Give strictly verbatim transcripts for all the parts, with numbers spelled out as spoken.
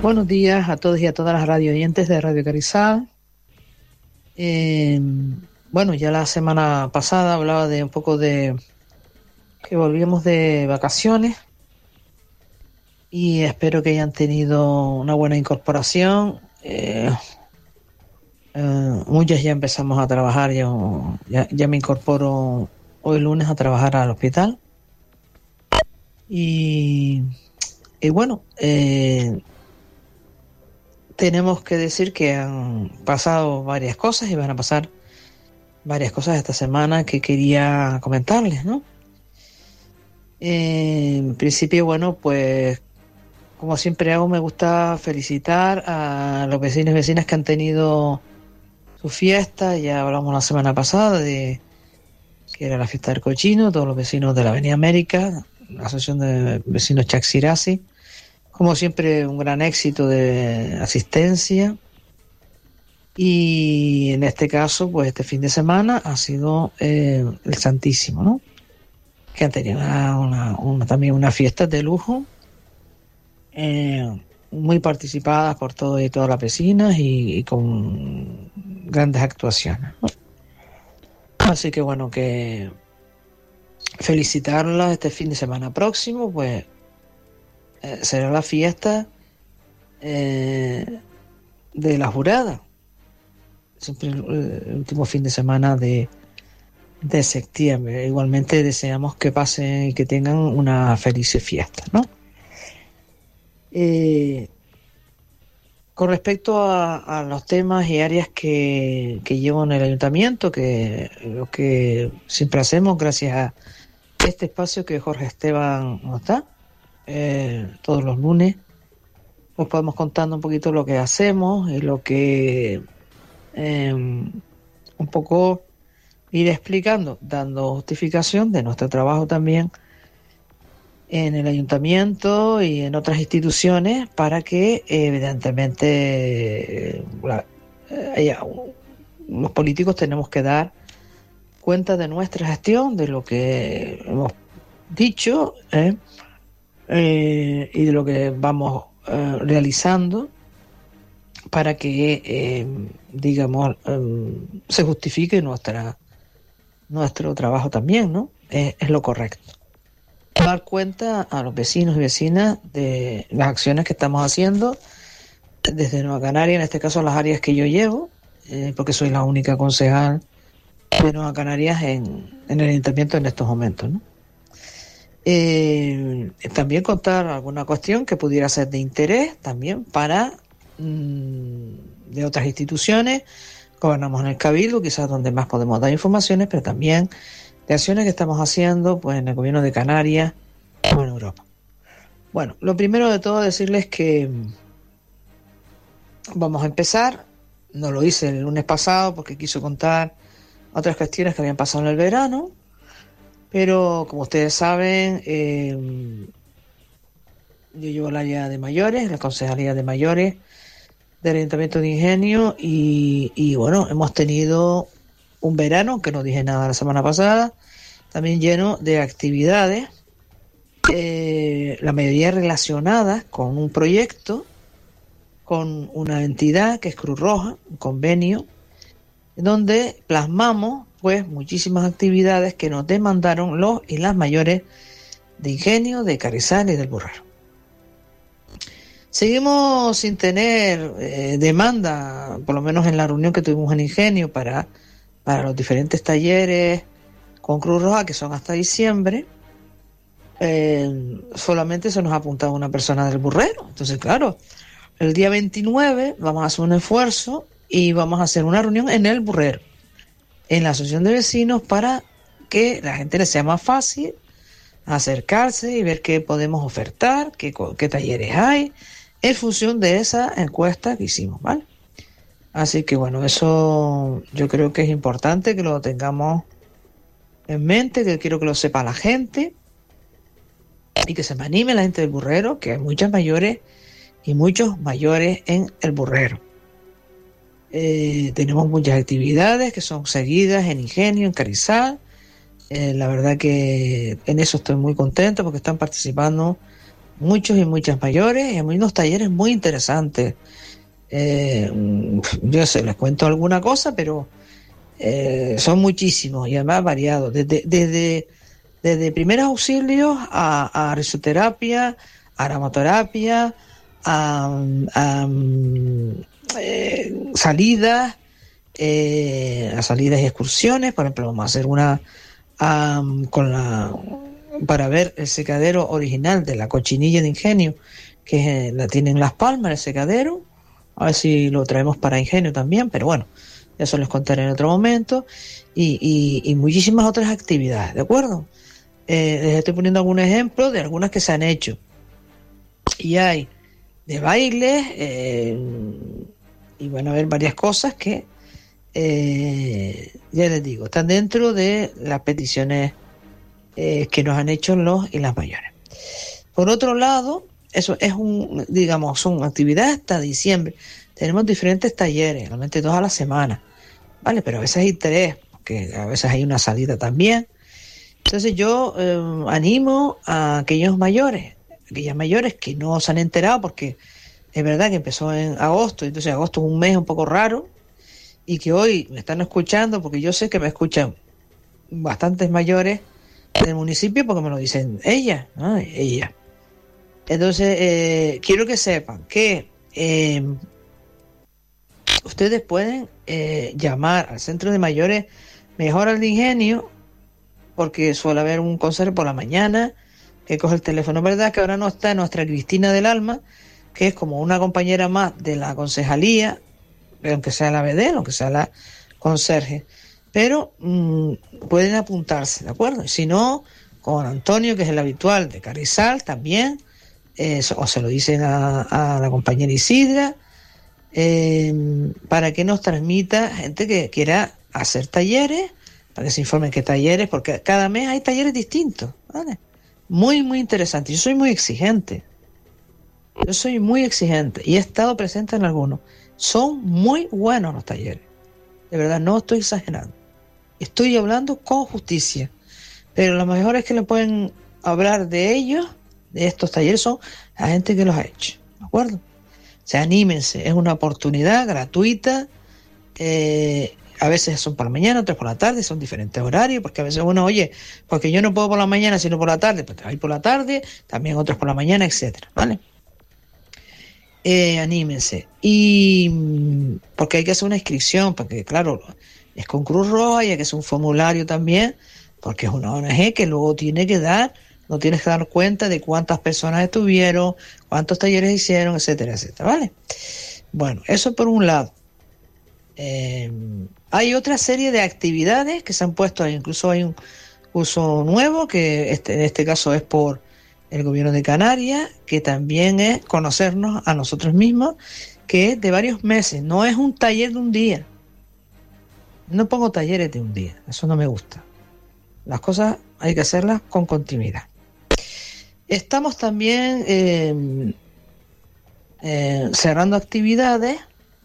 Buenos días a todos y a todas las radio oyentes de Radio Carizal. Eh, bueno, ya la semana pasada hablaba de un poco de que volvíamos de vacaciones y espero que hayan tenido una buena incorporación. Eh, eh, muchas ya empezamos a trabajar, ya, ya, ya me incorporo hoy lunes a trabajar al hospital. Y, y bueno, eh, tenemos que decir que han pasado varias cosas y van a pasar varias cosas esta semana que quería comentarles, ¿no? Eh, en principio, bueno, pues como siempre hago, me gusta felicitar a los vecinos y vecinas que han tenido su fiesta. Ya hablamos la semana pasada de que era la fiesta del cochino, todos los vecinos de la Avenida América, la Asociación de Vecinos Chaxirasi. Como siempre, un gran éxito de asistencia. Y en este caso, pues este fin de semana ha sido eh, el Santísimo, ¿no? Que han tenido una, una, una, también una fiesta de lujo, eh, muy participadas por todos y todas las vecinas y, y con grandes actuaciones, ¿no? Así que bueno, que felicitarlas este fin de semana próximo, pues eh, será la fiesta eh, de la jurada, siempre el, el último fin de semana de, de septiembre. Igualmente deseamos que pasen y que tengan una feliz fiesta, ¿no? Eh, con respecto a, a los temas y áreas que, que llevo en el ayuntamiento, que lo que siempre hacemos gracias a este espacio que Jorge Esteban nos da, eh, todos los lunes, pues podemos contando un poquito lo que hacemos y lo que eh, un poco ir explicando, dando justificación de nuestro trabajo también en el ayuntamiento y en otras instituciones para que evidentemente eh, haya, los políticos tenemos que dar cuenta de nuestra gestión, de lo que hemos dicho eh, eh, y de lo que vamos eh, realizando para que eh, digamos eh, se justifique nuestra nuestro trabajo también, ¿no? Es, es lo correcto. Dar cuenta a los vecinos y vecinas de las acciones que estamos haciendo desde Nueva Canaria, en este caso las áreas que yo llevo, eh, porque soy la única concejal de Nueva Canarias en, en el ayuntamiento en estos momentos, ¿no? Eh, también contar alguna cuestión que pudiera ser de interés también para mmm, de otras instituciones. Gobernamos en el Cabildo, quizás donde más podemos dar informaciones, pero también de acciones que estamos haciendo pues en el gobierno de Canarias o en Europa. Bueno, lo primero de todo decirles que vamos a empezar. No lo hice el lunes pasado porque quiso contar otras cuestiones que habían pasado en el verano, pero como ustedes saben, eh, yo llevo el área de mayores, la concejalía de mayores del Ayuntamiento de Ingenio y, y bueno, hemos tenido un verano, que no dije nada la semana pasada, también lleno de actividades, eh, la mayoría relacionadas con un proyecto, con una entidad que es Cruz Roja, un convenio, donde plasmamos pues muchísimas actividades que nos demandaron los y las mayores de Ingenio, de Carizal y del Burrero. Seguimos sin tener eh, demanda, por lo menos en la reunión que tuvimos en Ingenio para, para los diferentes talleres con Cruz Roja, que son hasta diciembre. Eh, solamente se nos ha apuntado una persona del Burrero. Entonces, claro, el día veintinueve vamos a hacer un esfuerzo y vamos a hacer una reunión en el Burrero, en la asociación de vecinos, para que la gente le sea más fácil acercarse y ver qué podemos ofertar, qué, qué talleres hay, en función de esa encuesta que hicimos, ¿vale? Así que bueno, eso yo creo que es importante que lo tengamos en mente, que quiero que lo sepa la gente y que se me anime la gente del Burrero, que hay muchas mayores y muchos mayores en el Burrero. Eh, tenemos muchas actividades que son seguidas en Ingenio, en Carizal. Eh, la verdad que en eso estoy muy contento porque están participando muchos y muchas mayores, y hay unos talleres muy interesantes. Eh, yo sé, les cuento alguna cosa, pero eh, son muchísimos y además variados, desde, desde, desde primeros auxilios a, a risoterapia, a aromaterapia, a, a eh, salidas, eh, a salidas y excursiones. Por ejemplo, vamos a hacer una um, con la para ver el secadero original de la Cochinilla de Ingenio, que la tienen Las Palmas, el secadero. A ver si lo traemos para Ingenio también, pero bueno, eso les contaré en otro momento. Y, y, y muchísimas otras actividades, ¿de acuerdo? Eh, les estoy poniendo algún ejemplo de algunas que se han hecho. Y hay de bailes, eh, y van a haber varias cosas que, eh, ya les digo, están dentro de las peticiones eh, que nos han hecho los y las mayores. Por otro lado, eso es un, digamos, son actividades hasta diciembre. Tenemos diferentes talleres, realmente dos a la semana, ¿vale? Pero a veces hay tres, porque a veces hay una salida también. Entonces yo eh, animo a aquellos mayores, aquellas mayores que no se han enterado, porque es verdad que empezó en agosto, entonces agosto es un mes un poco raro, y que hoy me están escuchando, porque yo sé que me escuchan bastantes mayores del municipio, porque me lo dicen ella, ¿no? Ella. Entonces, eh, quiero que sepan que eh, ustedes pueden eh, llamar al centro de mayores Mejora el Ingenio, porque suele haber un conserje por la mañana que coge el teléfono. ¿Verdad que ahora no está nuestra Cristina del Alma, que es como una compañera más de la concejalía, aunque sea la B D, aunque sea la conserje? Pero mmm, pueden apuntarse, ¿de acuerdo? Si no, con Antonio, que es el habitual de Carrizal, también. Eh, o se lo dicen a, a la compañera Isidra, eh, para que nos transmita gente que quiera hacer talleres, para que se informen qué talleres, porque cada mes hay talleres distintos, ¿vale? Muy, muy interesante. Yo soy muy exigente. Yo soy muy exigente y he estado presente en algunos. Son muy buenos los talleres. De verdad, no estoy exagerando. Estoy hablando con justicia. Pero lo mejor es que le pueden hablar de ellos, de estos talleres, son la gente que los ha hecho, ¿de acuerdo? O sea, anímense, es una oportunidad gratuita, eh, a veces son por la mañana, otras por la tarde, son diferentes horarios, porque a veces uno, oye, porque yo no puedo por la mañana, sino por la tarde, pues te vas a ir por la tarde, también otros por la mañana, etcétera, ¿vale? Eh, anímense, y porque hay que hacer una inscripción, porque claro, es con Cruz Roja y hay que hacer un formulario también, porque es una O N G que luego tiene que dar, no tienes que dar cuenta de cuántas personas estuvieron, cuántos talleres hicieron, etcétera, etcétera, ¿vale? Bueno, eso por un lado. Eh, hay otra serie de actividades que se han puesto ahí, incluso hay un curso nuevo, que este, en este caso es por el gobierno de Canarias, que también es conocernos a nosotros mismos, que es de varios meses, no es un taller de un día. No pongo talleres de un día, eso no me gusta. Las cosas hay que hacerlas con continuidad. Estamos también eh, eh, cerrando actividades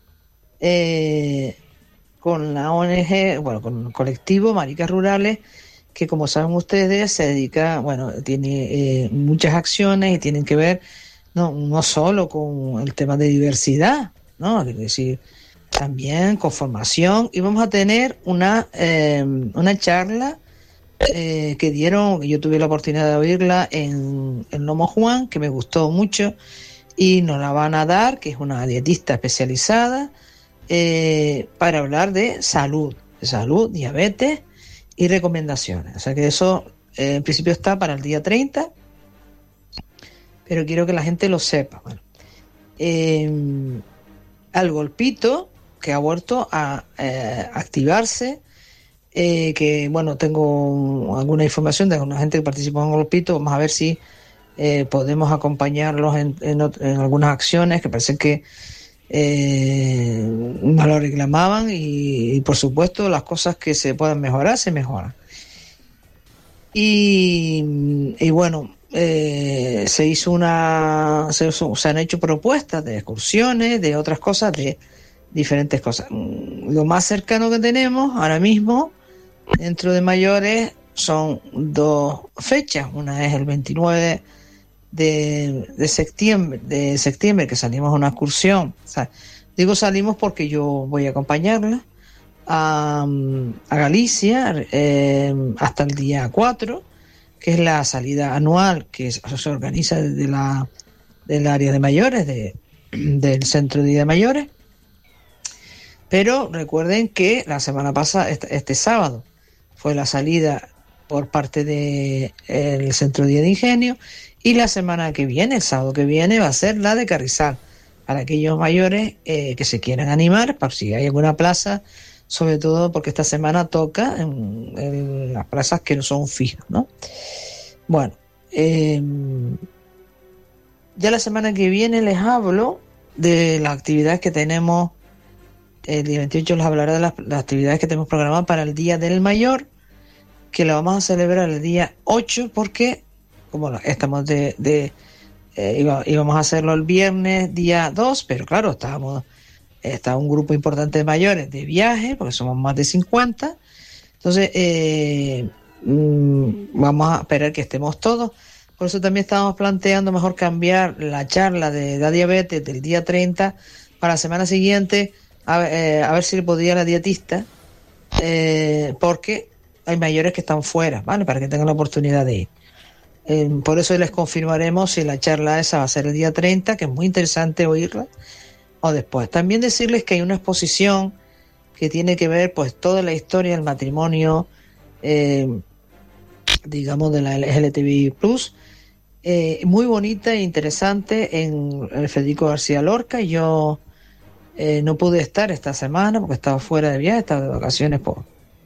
eh, con la O N G, bueno, con el colectivo Maricas Rurales, que como saben ustedes se dedica, bueno, tiene eh, muchas acciones y tienen que ver no, no solo con el tema de diversidad, ¿no? Es decir, también con formación, y vamos a tener una, eh, una charla Eh, que dieron, yo tuve la oportunidad de oírla en, en Lomo Juan, que me gustó mucho, y nos la van a dar, que es una dietista especializada, eh, para hablar de salud, de salud, diabetes y recomendaciones. O sea que eso eh, en principio está para el día treinta, pero quiero que la gente lo sepa. Bueno, eh, al golpito, que ha vuelto a eh, activarse. Eh, que bueno, tengo alguna información de alguna gente que participó en Golpito. Vamos a ver si eh, podemos acompañarlos en, en, en algunas acciones que parece que eh, nos lo reclamaban, y, y por supuesto las cosas que se puedan mejorar se mejoran. Y, y bueno, eh, se hizo una se, se han hecho propuestas de excursiones, de otras cosas, de diferentes cosas. Lo más cercano que tenemos ahora mismo dentro de mayores son dos fechas. Una es el veintinueve de, de septiembre, de septiembre que salimos a una excursión. O sea, digo salimos porque yo voy a acompañarla a, a Galicia eh, hasta el día cuatro, que es la salida anual que se organiza desde la del área de mayores, de, del centro de día de mayores. Pero recuerden que la semana pasada, este, este sábado, fue la salida por parte del de centro de día de Ingenio, y la semana que viene, el sábado que viene, va a ser la de Carrizal, para aquellos mayores eh, que se quieran animar, para si hay alguna plaza, sobre todo porque esta semana toca en, en las plazas que no son fijas, ¿no? Bueno, eh, ya la semana que viene les hablo de las actividades que tenemos. El día veintiocho les hablaré de las, las actividades que tenemos programadas para el Día del Mayor, que lo vamos a celebrar el día ocho, porque como estamos de, de eh, iba, íbamos a hacerlo el viernes día dos, pero claro, estábamos está un grupo importante de mayores de viaje, porque somos más de cincuenta, entonces eh, mmm, vamos a esperar que estemos todos. Por eso también estábamos planteando mejor cambiar la charla de la diabetes del día treinta para la semana siguiente, a, eh, a ver si le podía la dietista, eh, porque hay mayores que están fuera, ¿vale? Para que tengan la oportunidad de ir. Eh, por eso les confirmaremos si la charla esa va a ser el día treinta, que es muy interesante oírla, o después. También decirles que hay una exposición que tiene que ver pues toda la historia del matrimonio, eh, digamos, de la L G B T plus, eh, muy bonita e interesante, en el Federico García Lorca. Yo eh, no pude estar esta semana porque estaba fuera de viaje, estaba de vacaciones por,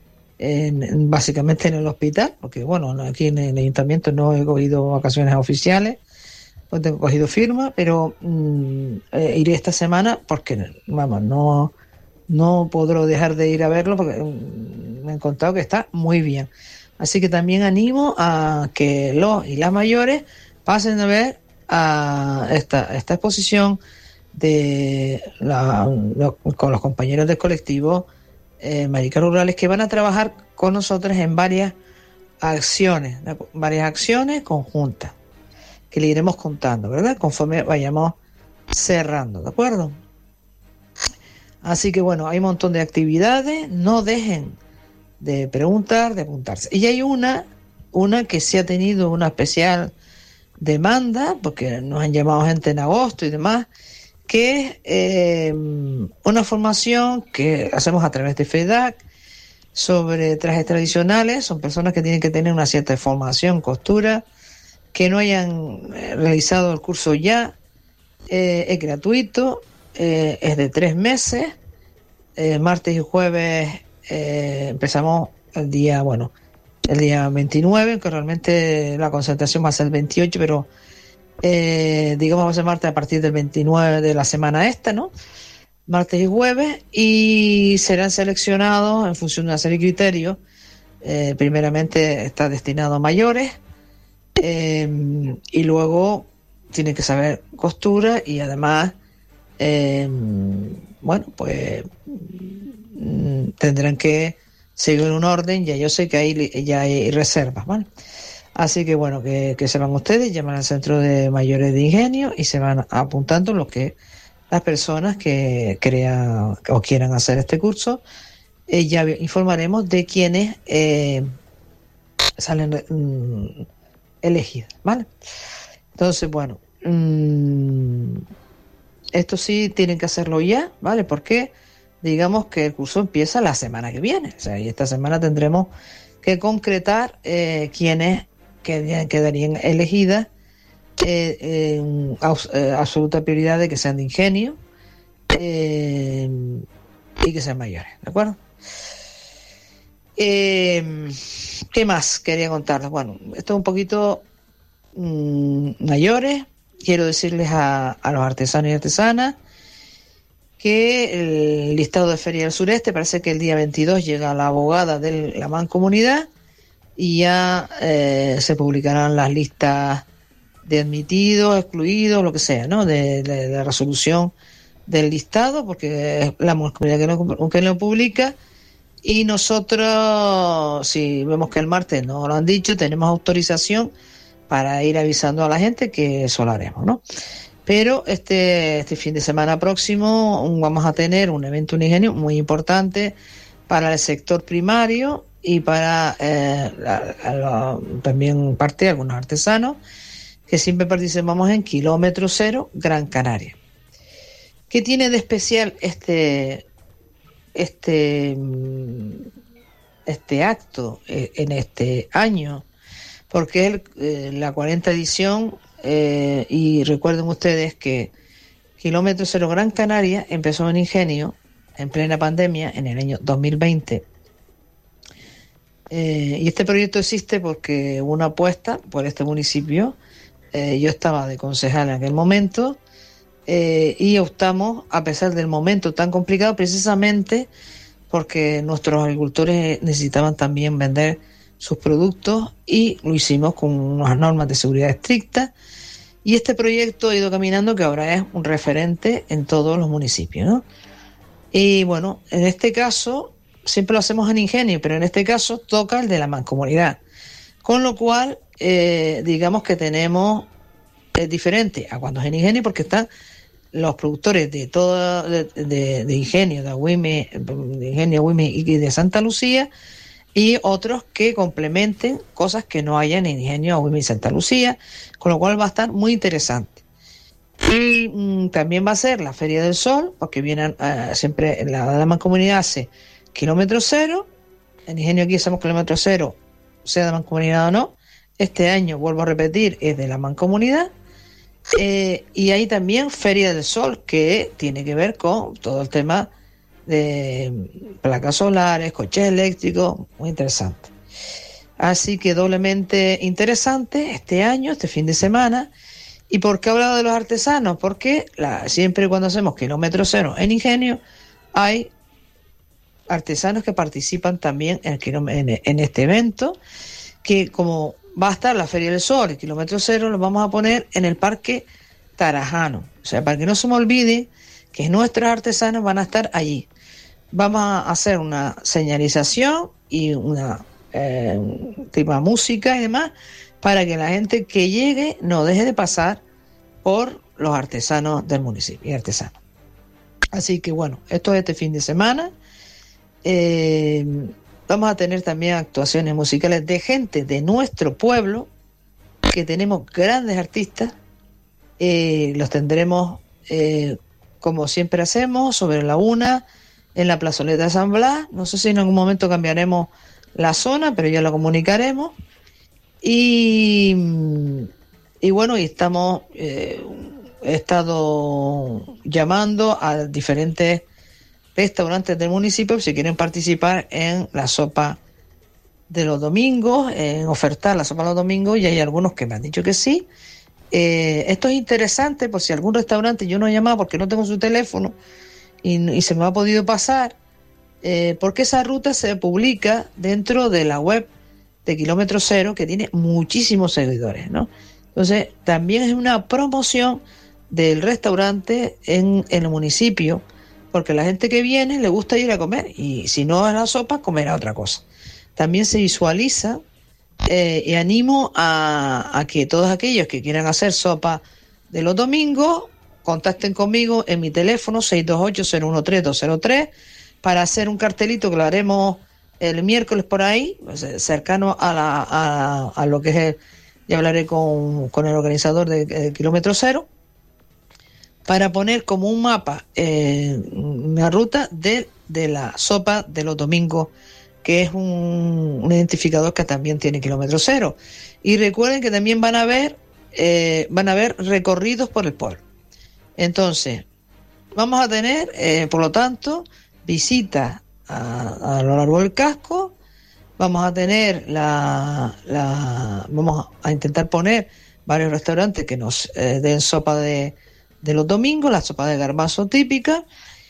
en, básicamente en el hospital, porque bueno, aquí en el ayuntamiento no he cogido vacaciones oficiales, no tengo cogido firma, pero mmm, eh, iré esta semana porque, vamos, no, no podré dejar de ir a verlo porque mmm, me han contado que está muy bien. Así que también animo a que los y las mayores pasen a ver a esta, esta exposición de la, lo, con los compañeros del colectivo eh, Maricas Rurales, que van a trabajar con nosotros en varias acciones, varias acciones conjuntas, que le iremos contando, ¿verdad? Conforme vayamos cerrando, ¿de acuerdo? Así que bueno, hay un montón de actividades, no dejen de preguntar, de apuntarse. Y hay una, una que sí ha tenido una especial demanda, porque nos han llamado gente en agosto y demás, que es eh, una formación que hacemos a través de FEDAC sobre trajes tradicionales. Son personas que tienen que tener una cierta formación, costura, que no hayan realizado el curso ya. Eh, es gratuito, eh, es de tres meses, eh, martes y jueves. Eh, empezamos el día, bueno, el día veintinueve, que realmente la concentración va a ser el veintiocho, pero eh, digamos va a ser martes a partir del veintinueve de la semana esta, ¿no? Martes y jueves, y serán seleccionados en función de una serie de criterios. Eh, primeramente está destinado a mayores, eh, y luego tienen que saber costura, y además, eh, bueno, pues tendrán que seguir un orden. Ya yo sé que hay, ya hay reservas, ¿vale? Así que bueno, que, que sepan ustedes, llaman al Centro de Mayores de Ingenio y se van apuntando los que las personas que crean o quieran hacer este curso. Eh, ya informaremos de quienes eh, salen mmm, elegidas, ¿vale? Entonces, bueno, mmm, esto sí tienen que hacerlo ya, ¿vale? Porque digamos que el curso empieza la semana que viene, o sea, y esta semana tendremos que concretar eh, quiénes quedarían elegidas, eh, eh, aus, eh, absoluta prioridad de que sean de Ingenio eh, y que sean mayores, ¿de acuerdo? Eh, ¿Qué más quería contarles? Bueno, esto es un poquito mmm, mayores. Quiero decirles a, a los artesanos y artesanas que el listado de Feria del Sureste, parece que el día veintidós llega la abogada de la Mancomunidad y ya eh, se publicarán las listas de admitidos, excluidos, lo que sea, ¿no? De, de, de la resolución del listado, porque es la Mancomunidad que no, que no publica. Y nosotros, si vemos que el martes no lo han dicho, tenemos autorización para ir avisando a la gente que eso lo haremos, ¿no? Pero este, este fin de semana próximo vamos a tener un evento Unigenio muy importante para el sector primario y para eh, la, la, también parte de algunos artesanos que siempre participamos en Kilómetro Cero Gran Canaria. ¿Qué tiene de especial este, este, este acto en este año? Porque es el, eh, la cuarenta edición eh, y recuerden ustedes que Kilómetro Cero Gran Canaria empezó en Ingenio en plena pandemia en el año dos mil veinte. Eh, y este proyecto existe porque hubo una apuesta por este municipio. Eh, yo estaba de concejal en aquel momento eh, y optamos, a pesar del momento tan complicado, precisamente porque nuestros agricultores necesitaban también vender sus productos y lo hicimos con unas normas de seguridad estrictas. Y este proyecto ha ido caminando, que ahora es un referente en todos los municipios, ¿no? Y bueno, en este caso, siempre lo hacemos en Ingenio, pero en este caso toca el de la mancomunidad. Con lo cual, eh, digamos que tenemos, es diferente a cuando es en Ingenio, porque están los productores de todo, de, de, de Ingenio, de Agüime, de Ingenio, Agüime y de Santa Lucía, y otros que complementen cosas que no hayan en Ingenio, Agüime y Santa Lucía, con lo cual va a estar muy interesante. Y mmm, también va a ser la Feria del Sol, porque vienen uh, siempre la, la mancomunidad hace Kilómetro Cero, en Ingenio aquí hacemos Kilómetro Cero, sea de mancomunidad o no. Este año, vuelvo a repetir, es de la mancomunidad. Eh, y hay también Feria del Sol, que tiene que ver con todo el tema de placas solares, coches eléctricos, muy interesante. Así que doblemente interesante este año, este fin de semana. ¿Y por qué he hablado de los artesanos? Porque la, siempre cuando hacemos Kilómetro Cero en Ingenio, hay artesanos que participan también en, el, en, en este evento, que como va a estar la Feria del Sol, el Kilómetro Cero, lo vamos a poner en el Parque Tarajano. O sea, para que no se me olvide que nuestros artesanos van a estar allí. Vamos a hacer una señalización y una eh, tipo de música y demás, para que la gente que llegue no deje de pasar por los artesanos del municipio y artesanos. Así que bueno, esto es este fin de semana. Eh, vamos a tener también actuaciones musicales de gente de nuestro pueblo, que tenemos grandes artistas. Eh, los tendremos, eh, como siempre hacemos, sobre la una, en la plazoleta de San Blas. No sé si en algún momento cambiaremos la zona, pero ya lo comunicaremos. Y, y bueno, y estamos, eh, he estado llamando a diferentes restaurantes del municipio si quieren participar en la sopa de los domingos, en ofertar la sopa de los domingos, y hay algunos que me han dicho que sí. Eh, esto es interesante por si algún restaurante, yo no he llamado porque no tengo su teléfono y, y se me ha podido pasar, eh, porque esa ruta se publica dentro de la web de Kilómetro Cero, que tiene muchísimos seguidores, ¿no? Entonces, también es una promoción del restaurante en, en el municipio, porque la gente que viene le gusta ir a comer, y si no es la sopa, comerá otra cosa. También se visualiza, eh, y animo a, a que todos aquellos que quieran hacer sopa de los domingos, contacten conmigo en mi teléfono seis dos ocho, cero uno tres, dos cero tres, para hacer un cartelito que lo haremos el miércoles por ahí, cercano a, la, a, a lo que es el, ya hablaré con, con el organizador de, de Kilómetro Cero, para poner como un mapa eh, una ruta de, de la sopa de los domingos, que es un, un identificador que también tiene Kilómetro Cero. Y recuerden que también van a ver eh, van a ver recorridos por el pueblo. Entonces, vamos a tener, eh, por lo tanto, visitas A, a lo largo del casco. Vamos a tener la, la vamos a intentar poner varios restaurantes que nos eh, den sopa de, de los domingos, la sopa de garbanzo típica,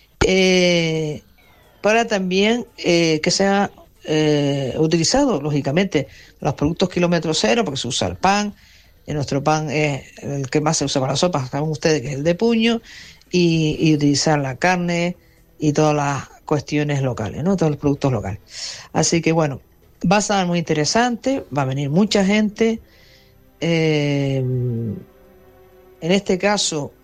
eh, para también eh, que sea eh, utilizado, lógicamente, los productos Kilómetro Cero, porque se usa el pan, y nuestro pan es el que más se usa para las sopas, saben ustedes que es el de puño, y, y utilizar la carne y todas las cuestiones locales, ¿no? Todos los productos locales. Así que bueno, va a estar muy interesante, va a venir mucha gente, eh, en este caso